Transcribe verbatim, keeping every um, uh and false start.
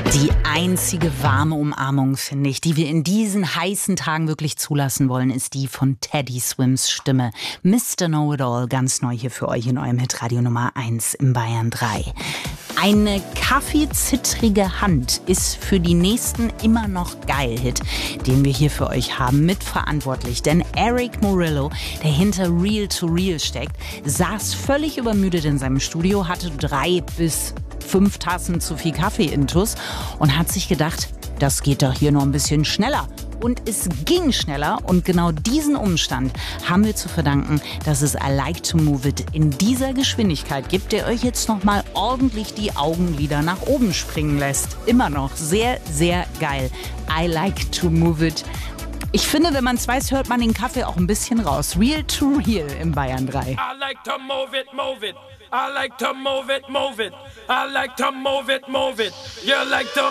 Die einzige warme Umarmung, finde ich, die wir in diesen heißen Tagen wirklich zulassen wollen, ist die von Teddy Swims Stimme. Mister Know-It-All, ganz neu hier für euch in eurem Hitradio Nummer eins im Bayern drei. Eine kaffeezittrige Hand ist für die nächsten immer noch geil Hit, den wir hier für euch haben, mitverantwortlich. Denn Eric Morillo, der hinter Real to Real steckt, saß völlig übermüdet in seinem Studio, hatte drei bis fünf Tassen zu viel Kaffee-Intus und hat sich gedacht, das geht doch hier noch ein bisschen schneller. Und es ging schneller und genau diesen Umstand haben wir zu verdanken, dass es I Like to Move It in dieser Geschwindigkeit gibt, der euch jetzt noch mal ordentlich die Augenlider nach oben springen lässt. Immer noch sehr, sehr geil. I Like to Move It. Ich finde, wenn man es weiß, hört man den Kaffee auch ein bisschen raus. Real to Real im Bayern drei. I like to move it, move it. I like to move it, move it. I like to move it, move it. You like to